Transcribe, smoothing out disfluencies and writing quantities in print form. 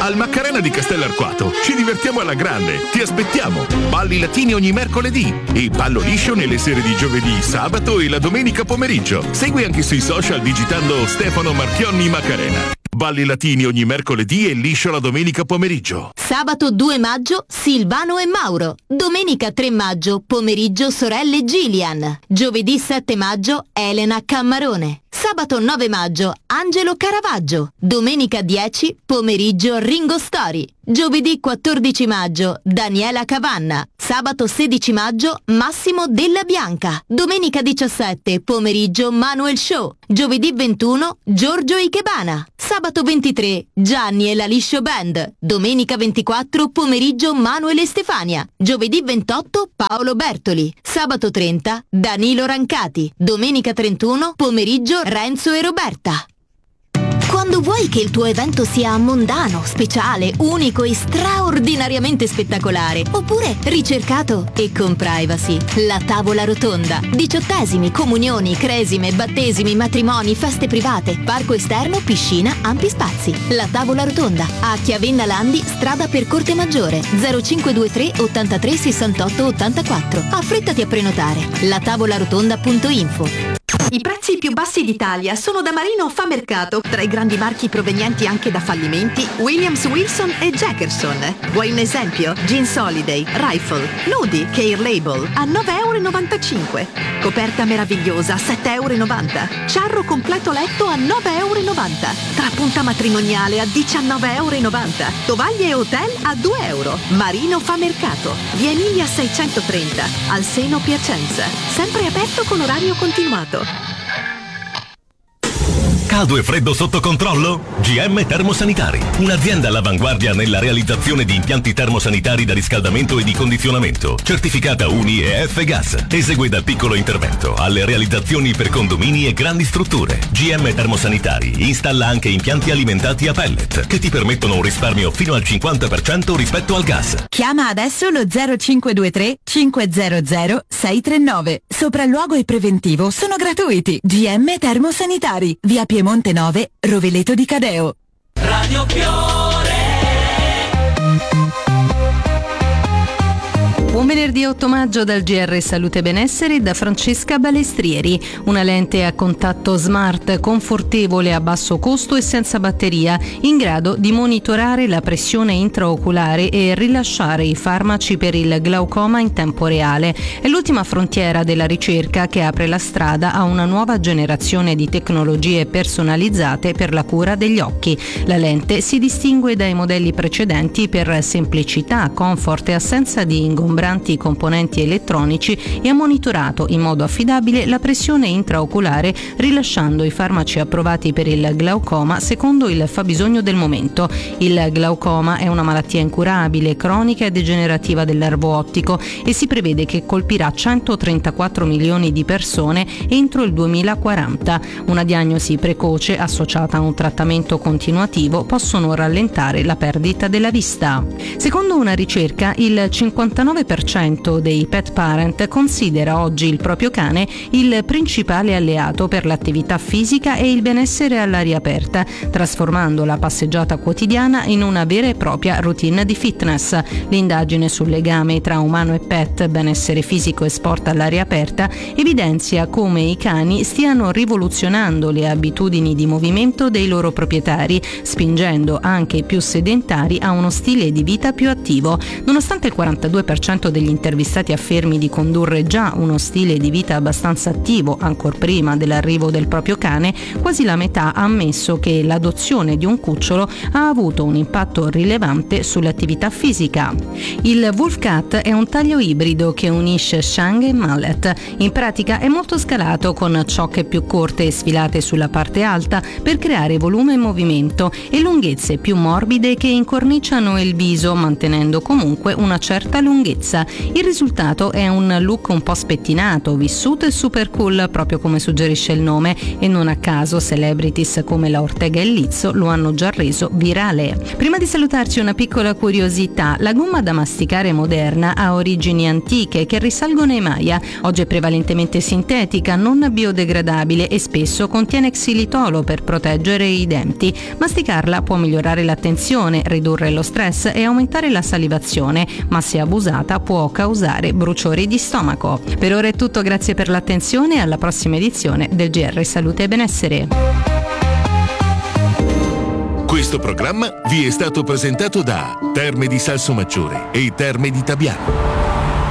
Al Macarena di Castellarquato ci divertiamo alla grande. Ti aspettiamo. Balli latini ogni mercoledì e ballo liscio nelle sere di giovedì, sabato e la domenica pomeriggio. Segui anche sui social digitando Stefano Marchionni Macarena. Balli latini ogni mercoledì e liscio la domenica pomeriggio. Sabato 2 maggio Silvano e Mauro. Domenica 3 maggio pomeriggio sorelle Gillian. Giovedì 7 maggio Elena Cammarone. Sabato 9 maggio Angelo Caravaggio. Domenica 10 pomeriggio Ringo Story. Giovedì 14 maggio Daniela Cavanna. Sabato 16 maggio Massimo Della Bianca. Domenica 17 pomeriggio Manuel Show. Giovedì 21 Giorgio Ikebana. Sabato 23 Gianni e la Liscio Band. Domenica 24 pomeriggio Manuel e Stefania. Giovedì 28 Paolo Bertoli. Sabato 30 Danilo Rancati. Domenica 31 pomeriggio Renzo e Roberta. Quando vuoi che il tuo evento sia mondano, speciale, unico e straordinariamente spettacolare, oppure ricercato e con privacy, la tavola rotonda. 18esimi, comunioni, cresime, battesimi, matrimoni, feste private, parco esterno, piscina, ampi spazi. La tavola rotonda a Chiavenna Landi, strada per Corte Maggiore, 0523 83 68 84. Affrettati a prenotare. latavolarotonda.info. I prezzi più bassi d'Italia sono da Marino Fa Mercato, tra i grandi marchi provenienti anche da fallimenti Williams, Wilson e Jackerson. Vuoi un esempio? Jeans Holiday, Rifle, Nudi, Care Label a 9,95 €. Coperta meravigliosa a 7,90 €. Ciarro completo letto a 9,90 €. Trapunta matrimoniale a 19,90 €. Tovaglie e hotel a 2 €. Marino Fa Mercato, via Emilia 630, al Seno Piacenza. Sempre aperto con orario continuato. Caldo e freddo sotto controllo? GM Termosanitari, un'azienda all'avanguardia nella realizzazione di impianti termosanitari da riscaldamento e di condizionamento, certificata UNI e F-Gas. Esegue dal piccolo intervento alle realizzazioni per condomini e grandi strutture. GM Termosanitari installa anche impianti alimentati a pellet che ti permettono un risparmio fino al 50% rispetto al gas. Chiama adesso lo 0523 500 639. Sopralluogo e preventivo sono gratuiti. GM Termosanitari, via Piemonte 9, Roveleto di Cadeo. Radio Fiore. Buon venerdì 8 maggio dal GR Salute e Benessere da Francesca Balestrieri. Una lente a contatto smart, confortevole, a basso costo e senza batteria, in grado di monitorare la pressione intraoculare e rilasciare i farmaci per il glaucoma in tempo reale. È l'ultima frontiera della ricerca che apre la strada a una nuova generazione di tecnologie personalizzate per la cura degli occhi. La lente si distingue dai modelli precedenti per semplicità, comfort e assenza di ingombranti componenti elettronici e ha monitorato in modo affidabile la pressione intraoculare, rilasciando i farmaci approvati per il glaucoma secondo il fabbisogno del momento. Il glaucoma è una malattia incurabile, cronica e degenerativa del nervo ottico e si prevede che colpirà 134 milioni di persone entro il 2040. Una diagnosi precoce associata a un trattamento continuativo possono rallentare la perdita della vista. Secondo una ricerca, il 59% dei pet parent considera oggi il proprio cane il principale alleato per l'attività fisica e il benessere all'aria aperta, trasformando la passeggiata quotidiana in una vera e propria routine di fitness. L'indagine sul legame tra umano e pet, benessere fisico e sport all'aria aperta evidenzia come i cani stiano rivoluzionando le abitudini di movimento dei loro proprietari, spingendo anche i più sedentari a uno stile di vita più attivo. Nonostante il 42% degli intervistati affermi di condurre già uno stile di vita abbastanza attivo ancor prima dell'arrivo del proprio cane, quasi la metà ha ammesso che l'adozione di un cucciolo ha avuto un impatto rilevante sull'attività fisica. Il Wolf Cut è un taglio ibrido che unisce Shang e Mallet. In pratica è molto scalato, con ciocche più corte e sfilate sulla parte alta per creare volume e movimento, e lunghezze più morbide che incorniciano il viso mantenendo comunque una certa lunghezza. stessa. Il risultato è un look un po' spettinato, vissuto e super cool, proprio come suggerisce il nome, e non a caso celebrities come la Ortega e Lizzo lo hanno già reso virale. Prima di salutarci una piccola curiosità: la gomma da masticare moderna ha origini antiche che risalgono ai Maya. Oggi è prevalentemente sintetica, non biodegradabile e spesso contiene xilitolo per proteggere i denti. Masticarla può migliorare l'attenzione, ridurre lo stress e aumentare la salivazione, ma se abusata può causare bruciori di stomaco. Per ora è tutto, grazie per l'attenzione e alla prossima edizione del GR Salute e Benessere. Questo programma vi è stato presentato da Terme di Salsomaggiore e Terme di Tabiano.